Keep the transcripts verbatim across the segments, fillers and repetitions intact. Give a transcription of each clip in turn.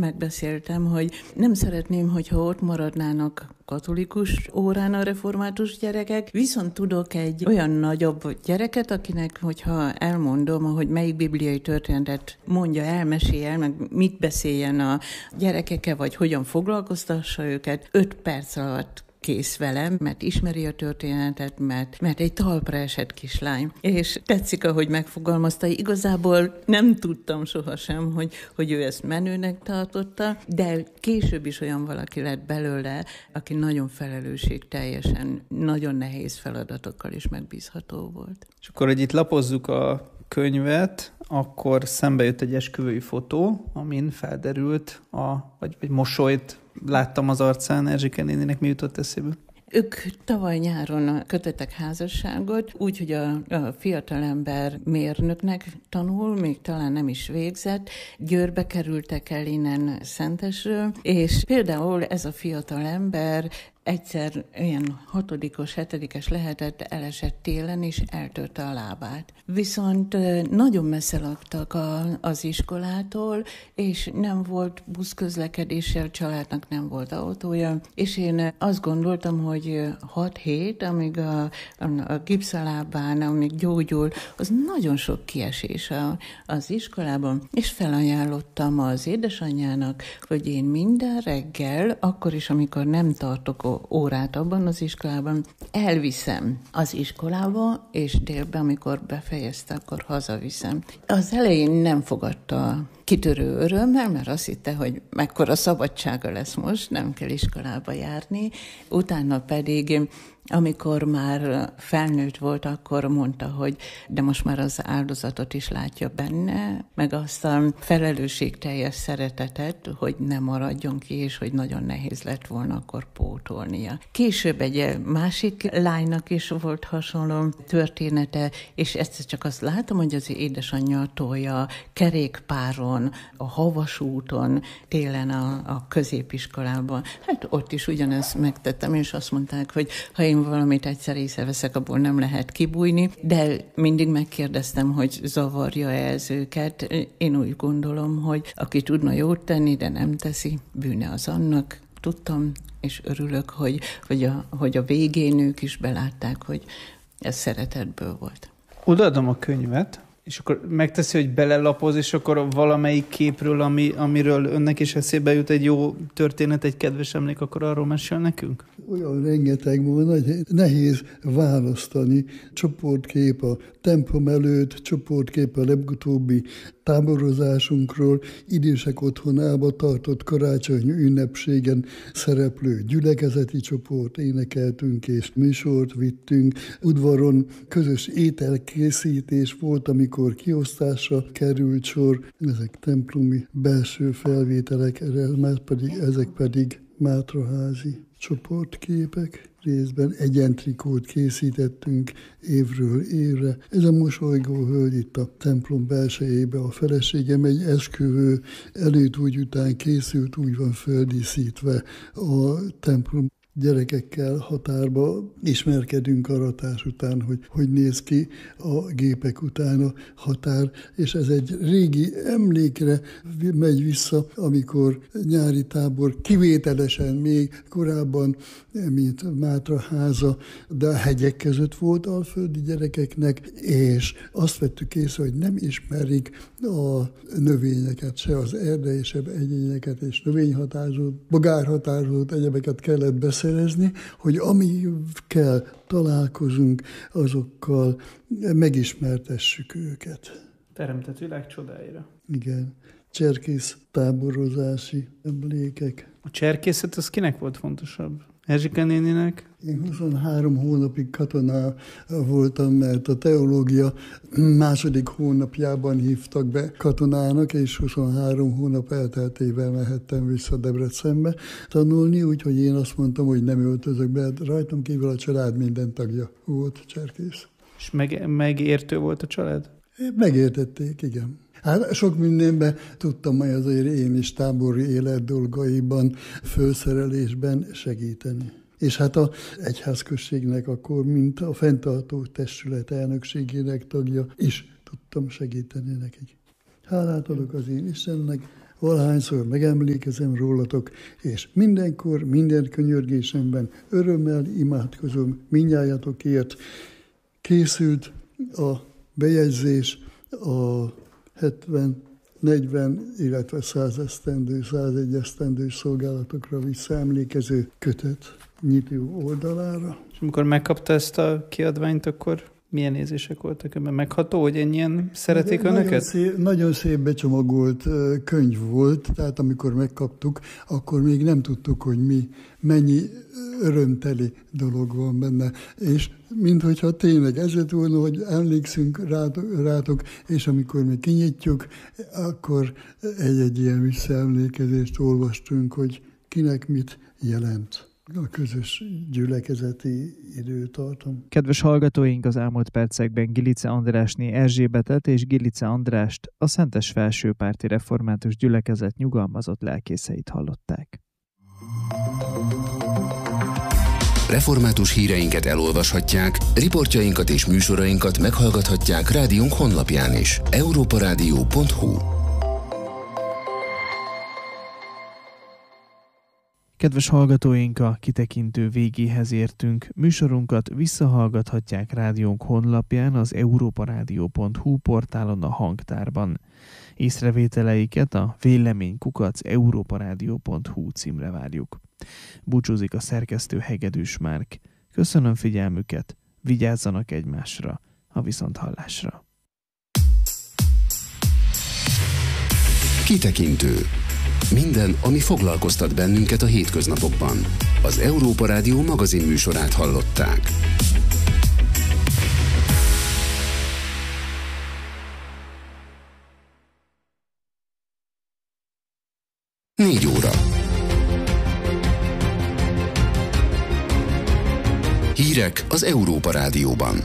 megbeszéltem, hogy nem szeretném, hogyha ott maradnának katolikus órán a református gyerekek, viszont tudok egy olyan nagyobb gyereket, akinek, hogyha elmondom, hogy melyik bibliai történetet mondja el, mesél el, meg mit beszéljen a gyerekekkel, vagy hogyan foglalkoztassa őket, öt perc alatt kész velem, mert ismeri a történetet, mert, mert egy talpra esett kislány. És tetszik, ahogy megfogalmazta, igazából nem tudtam sohasem, hogy, hogy ő ezt menőnek tartotta, de később is olyan valaki lett belőle, aki nagyon felelősségteljesen, nagyon nehéz feladatokkal is megbízható volt. És akkor, hogy itt lapozzuk a könyvet, akkor szembe jött egy esküvői fotó, amin felderült, a, vagy, vagy mosolyt láttam az arcán. Erzsike néninek mi jutott eszébe? Ők tavaly nyáron kötöttek házasságot, úgyhogy a, a fiatalember mérnöknek tanul, még talán nem is végzett. Győrbe kerültek el innen Szentesről, és például ez a fiatalember egyszer ilyen hatodikos, hetedikes lehetett, elesett télen, és eltörte a lábát. Viszont nagyon messze laktak a, az iskolától, és nem volt buszközlekedéssel, családnak nem volt autója, és én azt gondoltam, hogy hat hét, amíg a, a, a gipszalábán, amíg gyógyul, az nagyon sok kiesés a, az iskolában, és felajánlottam az édesanyjának, hogy én minden reggel, akkor is, amikor nem tartok órát abban az iskolában, elviszem az iskolába, és délben, amikor befejezte, akkor hazaviszem. Az elején nem fogadta kitörő örömmel, mert azt hitte, hogy mekkora szabadsága lesz most, nem kell iskolába járni. Utána pedig, amikor már felnőtt volt, akkor mondta, hogy de most már az áldozatot is látja benne, meg azt a felelősségteljes szeretetet, hogy ne maradjon ki, és hogy nagyon nehéz lett volna akkor pótolnia. Később egy másik lánynak is volt hasonló története, és ezt csak azt látom, hogy az édesanyja tolja kerékpáron, a havas úton, télen a, a középiskolában. Hát ott is ugyanezt megtettem, és azt mondták, hogy ha én valamit egyszer észreveszek, abból nem lehet kibújni, de mindig megkérdeztem, hogy zavarja-e ez őket. Én úgy gondolom, hogy aki tudna jót tenni, de nem teszi, bűne az annak. Tudtam, és örülök, hogy, hogy, a, hogy a végén ők is belátták, hogy ez szeretetből volt. Odaadom a könyvet, és akkor megteszi, hogy belelapoz, és akkor valamelyik képről, ami, amiről önnek is eszébe jut egy jó történet, egy kedves emlék, akkor arról mesél nekünk? Olyan rengeteg van, hogy nehéz választani. Csoportkép a templom előtt, csoportkép a legutóbbi táborozásunkról, idősek otthonába tartott karácsonyi ünnepségen szereplő gyülekezeti csoport, énekeltünk és műsort vittünk. Udvaron közös ételkészítés volt, amikor kiosztásra került sor. Ezek templomi belső felvételek, már pedig, ezek pedig mátraházi csoportképek. Részben egyentrikót készítettünk évről évre. Ez a mosolygó hölgy itt a templom belsejébe, a feleségem egy esküvő előtt úgy után készült, úgy van földíszítve a templom. Gyerekekkel határba ismerkedünk aratás után, hogy hogy néz ki a gépek után a határ, és ez egy régi emlékre megy vissza, amikor nyári tábor kivételesen még korábban, mint Mátraháza, de a hegyek között volt alföldi gyerekeknek, és azt vettük észre, hogy nem ismerik a növényeket, se az erdeiesebb egyényeket és növényhatározót, bogárhatározót, egyebeket kellett beszélni, szerezni, hogy amikkel találkozunk, azokkal megismertessük őket. Teremtett világ csodáira. Igen. Cserkész táborozási emlékek. A cserkészet az kinek volt fontosabb? Erzsike néninek? Én huszonhárom hónapig katona voltam, mert a teológia második hónapjában hívtak be katonának, és huszonhárom hónap elteltével mehettem vissza Debrecenbe tanulni, úgyhogy én azt mondtam, hogy nem öltözök be, rajtam kívül a család minden tagja volt cserkész. És meg, megértő volt a család? Megértették, igen. Hát sok mindenben tudtam majd azért én is tábori élet dolgaiban, fölszerelésben segíteni. És hát az egyházközségnek akkor, mint a fenntartó testület elnökségének tagja is tudtam segíteni nekik. Hálát adok az én Istennek, valahányszor megemlékezem rólatok, és mindenkor, minden könyörgésemben örömmel imádkozom mindnyájatokért. Készült a bejegyzés a hetven, negyven, illetve száz esztendő, százegy esztendős szolgálatokra visszaemlékező kötet nyitó oldalára. És amikor megkapta ezt a kiadványt, akkor milyen érzések voltak ebben? Megható, hogy ennyien szeretik De önöket? Nagyon szép, nagyon szép becsomagolt könyv volt, tehát amikor megkaptuk, akkor még nem tudtuk, hogy mi, mennyi örömteli dolog van benne. És minthogyha tényleg ez lett volna, hogy emlékszünk rátok, és amikor mi kinyitjuk, akkor egy-egy ilyen visszaemlékezést olvastunk, hogy kinek mit jelent a közös gyülekezeti időtartam. Kedves hallgatóink, az elmúlt percekben Gilice Andrásné Erzsébetet és Gilice Andrást, a Szentes Felsőpárti Református Gyülekezet nyugalmazott lelkészeit hallották. Református híreinket elolvashatják, riportjainkat és műsorainkat meghallgathatják rádiónk honlapján is. európaradio pont hu. Kedves hallgatóink, a kitekintő végéhez értünk. Műsorunkat visszahallgathatják rádiónk honlapján, az európaradio pont hu portálon, a hangtárban. Észrevételeiket a véleménykukac európaradio pont hu címre várjuk. Búcsúzik a szerkesztő Hegedűs Márk. Köszönöm figyelmüket, vigyázzanak egymásra, a viszonthallásra. Kitekintő. Minden, ami foglalkoztat bennünket a hétköznapokban. Az Európa Rádió magazin műsorát hallották. Négy óra. Hírek az Európa Rádióban.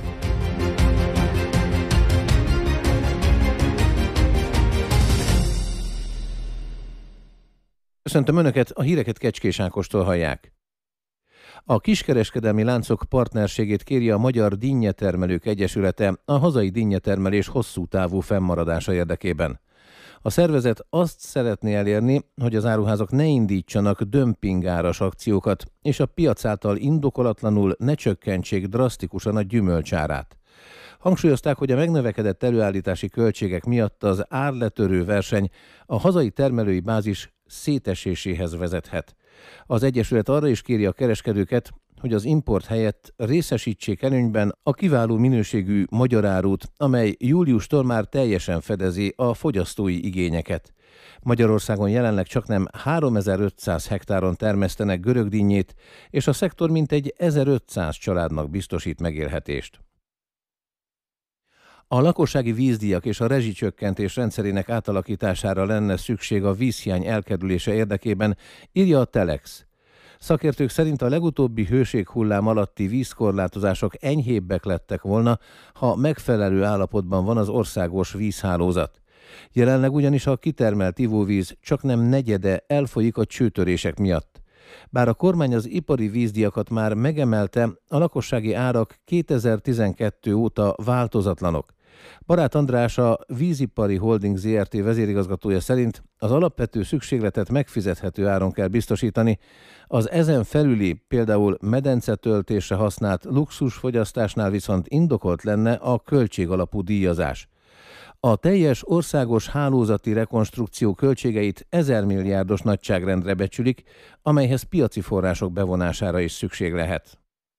Köszöntöm Önöket, a híreket Kecskés Ákostól hallják. A kiskereskedelmi láncok partnerségét kéri a Magyar Dinnyetermelők Egyesülete a hazai dinnyetermelés hosszú távú fennmaradása érdekében. A szervezet azt szeretné elérni, hogy az áruházak ne indítsanak dömpingáras akciókat, és a piac által indokolatlanul ne csökkentsék drasztikusan a gyümölcsárát. Hangsúlyozták, hogy a megnövekedett előállítási költségek miatt az árletörő verseny a hazai termelői bázis széteséséhez vezethet. Az Egyesület arra is kéri a kereskedőket, hogy az import helyett részesítsék előnyben a kiváló minőségű magyar árut, amely júliustól már teljesen fedezi a fogyasztói igényeket. Magyarországon jelenleg csaknem háromezer-ötszáz hektáron termesztenek görögdinnyét, és a szektor mintegy ezerötszáz családnak biztosít megélhetést. A lakossági vízdíjak és a rezsicsökkentés rendszerének átalakítására lenne szükség a vízhiány elkerülése érdekében, írja a Telex. Szakértők szerint a legutóbbi hőséghullám alatti vízkorlátozások enyhébbek lettek volna, ha megfelelő állapotban van az országos vízhálózat. Jelenleg ugyanis a kitermelt ivóvíz csaknem negyede elfolyik a csőtörések miatt. Bár a kormány az ipari vízdíjakat már megemelte, a lakossági árak kétezer-tizenkettő óta változatlanok. Barát András, a Vízipari Holding zé er té vezérigazgatója szerint az alapvető szükségletet megfizethető áron kell biztosítani, az ezen felüli, például medencetöltésre használt luxusfogyasztásnál viszont indokolt lenne a költségalapú díjazás. A teljes országos hálózati rekonstrukció költségeit ezer milliárdos nagyságrendre becsülik, amelyhez piaci források bevonására is szükség lehet.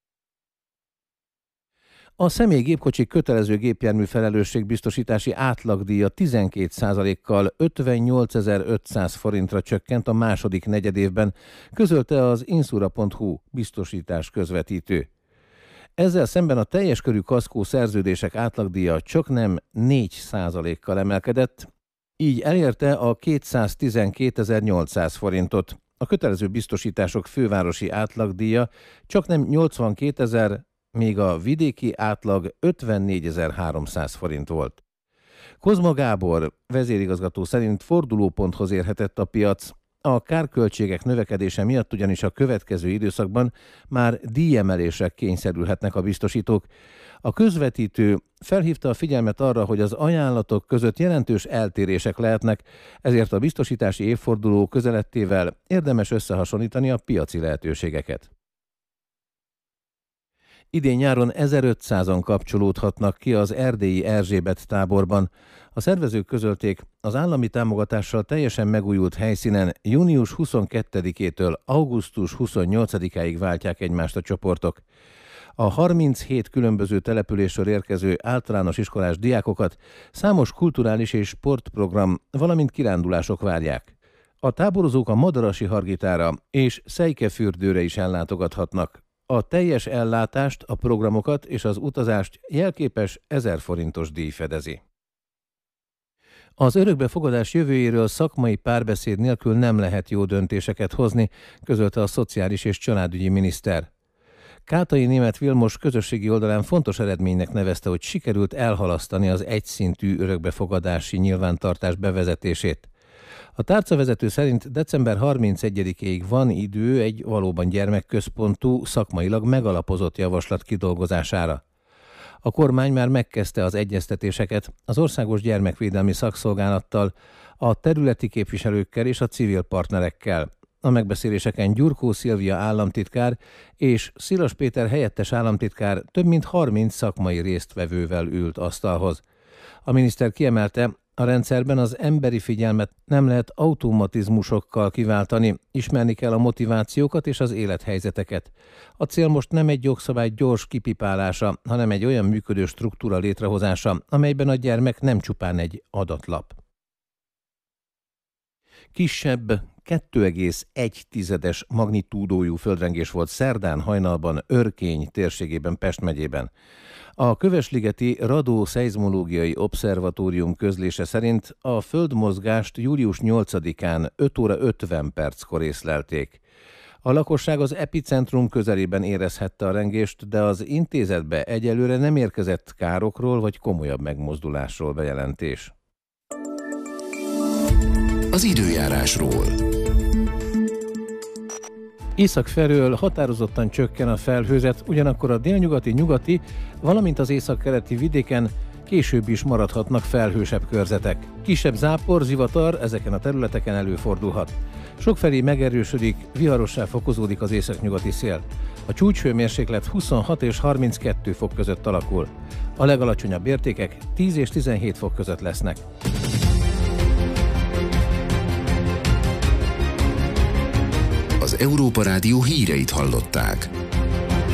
A személygépkocsik kötelező gépjármű felelősségbiztosítási átlagdíja tizenkét százalékkal ötvennyolcezer-ötszáz forintra csökkent a második negyedévben, közölte az insura pont hu biztosítás közvetítő. Ezzel szemben a teljes körű kaszkó szerződések átlagdíja csaknem négy százalékkal emelkedett, így elérte a kétszáztizenkétezer-nyolcszáz forintot. A kötelező biztosítások fővárosi átlagdíja csaknem nyolcvankétezer, míg a vidéki átlag ötvennégyezer-háromszáz forint volt. Kozma Gábor vezérigazgató szerint fordulóponthoz érhetett a piac. A kárköltségek növekedése miatt ugyanis a következő időszakban már díjemelésre kényszerülhetnek a biztosítók. A közvetítő felhívta a figyelmet arra, hogy az ajánlatok között jelentős eltérések lehetnek, ezért a biztosítási évforduló közelettével érdemes összehasonlítani a piaci lehetőségeket. Idén nyáron ezerötszázan kapcsolódhatnak ki az erdélyi Erzsébet táborban. A szervezők közölték, az állami támogatással teljesen megújult helyszínen június huszonkettedikétől augusztus huszonnyolcadikáig váltják egymást a csoportok. A harminchét különböző településről érkező általános iskolás diákokat számos kulturális és sportprogram, valamint kirándulások várják. A táborozók a Madarasi Hargitára és Szejkefürdőre is ellátogathatnak. A teljes ellátást, a programokat és az utazást jelképes ezer forintos díj fedezi. Az örökbefogadás jövőjéről szakmai párbeszéd nélkül nem lehet jó döntéseket hozni, közölte a szociális és családügyi miniszter. Kátai Németh Vilmos közösségi oldalán fontos eredménynek nevezte, hogy sikerült elhalasztani az egyszintű örökbefogadási nyilvántartás bevezetését. A tárcavezető szerint december harmincegyedikéig van idő egy valóban gyermekközpontú, szakmailag megalapozott javaslat kidolgozására. A kormány már megkezdte az egyeztetéseket az Országos Gyermekvédelmi Szakszolgálattal, a területi képviselőkkel és a civil partnerekkel. A megbeszéléseken Gyurkó Szilvia államtitkár és Szilas Péter helyettes államtitkár több mint harminc szakmai résztvevővel ült asztalhoz. A miniszter kiemelte, a rendszerben az emberi figyelmet nem lehet automatizmusokkal kiváltani, ismerni kell a motivációkat és az élethelyzeteket. A cél most nem egy jogszabály gyors kipipálása, hanem egy olyan működő struktúra létrehozása, amelyben a gyermek nem csupán egy adatlap. Kisebb, kettő egész egy tizedes magnitúdójú földrengés volt szerdán hajnalban Örkény térségében Pest megyében. A Kövesligeti Radó-szeizmológiai Obszervatórium közlése szerint a földmozgást július nyolcadikán öt óra ötven perckor észlelték. A lakosság az epicentrum közelében érezhette a rengést, de az intézetbe egyelőre nem érkezett károkról vagy komolyabb megmozdulásról bejelentés. Az időjárásról. Észak felől határozottan csökken a felhőzet, ugyanakkor a délnyugati, nyugati, valamint az északkeleti vidéken később is maradhatnak felhősebb körzetek. Kisebb zápor, zivatar ezeken a területeken előfordulhat. Sokfelé megerősödik, viharossá fokozódik az északnyugati szél. A csúcshőmérséklet huszonhat és harminckettő fok között alakul. A legalacsonyabb értékek tíz és tizenhét fok között lesznek. Az Európa Rádió híreit hallották.